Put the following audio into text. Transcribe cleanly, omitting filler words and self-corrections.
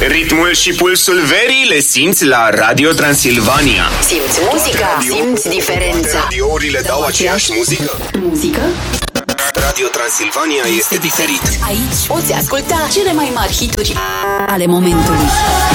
Ritmul și pulsul verii le simți la Radio Transilvania. Simți muzica, simți diferența. Radiourile dau aceeași muzică. Muzică? Radio Transilvania este diferit. Aici poți asculta cele mai mari hituri ale momentului.